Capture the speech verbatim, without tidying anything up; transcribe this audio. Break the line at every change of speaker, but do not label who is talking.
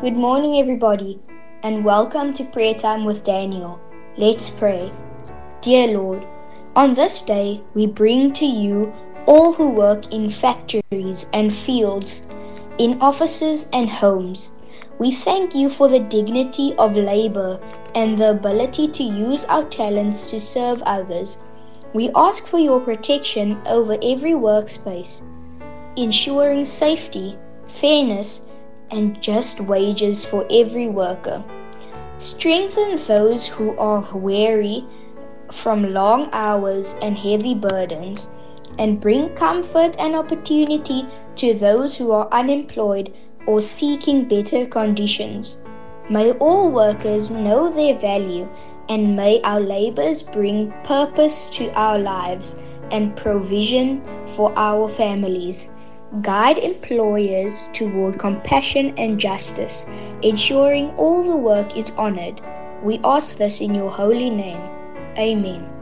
Good morning, everybody, and welcome to Prayer Time with Daniel. Let's pray. Dear Lord, on this day we bring to you all who work in factories and fields, in offices and homes. We thank you for the dignity of labor and the ability to use our talents to serve others. We ask for your protection over every workspace, ensuring safety, fairness, and just wages for every worker. Strengthen those who are weary from long hours and heavy burdens, and bring comfort and opportunity to those who are unemployed or seeking better conditions. May all workers know their value, and may our labors bring purpose to our lives and provision for our families. Guide employers toward compassion and justice, ensuring all the work is honored. We ask this in your holy name. Amen.